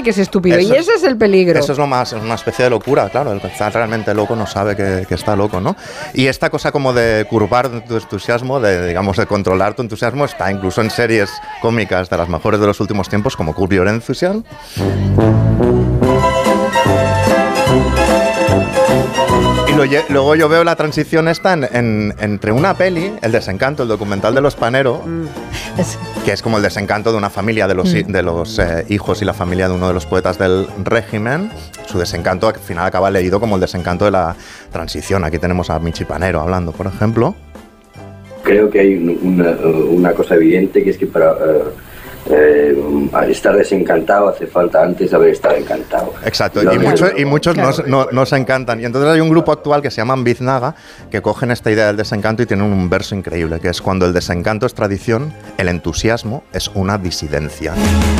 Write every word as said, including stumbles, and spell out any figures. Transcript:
que es estúpido. Eso y ese es el peligro. Eso es lo más, es una especie de locura, claro. El que está realmente loco no sabe que, que está loco, ¿no? Y esta cosa como de curvar tu entusiasmo, de, digamos, de controlar tu entusiasmo, está incluso en series cómicas de las mejores de los últimos tiempos, como Curb Your Enthusiasm. Y lo, luego yo veo la transición esta en, en, entre una peli, El Desencanto, el documental de los Panero, mm. que es como el desencanto de una familia, de los, mm. de los eh, hijos y la familia de uno de los poetas del régimen. Su desencanto al final acaba leído como el desencanto de la transición. Aquí tenemos a Michi Panero hablando, por ejemplo. Creo que hay una, una cosa evidente, que es que para... Uh, Eh, estar desencantado hace falta antes haber estado encantado. Exacto, y, mucho, y muchos claro. no, no, no se encantan. Y entonces hay un grupo actual que se llama Biznaga, que cogen esta idea del desencanto y tienen un verso increíble, que es: cuando el desencanto es tradición, el entusiasmo es una disidencia.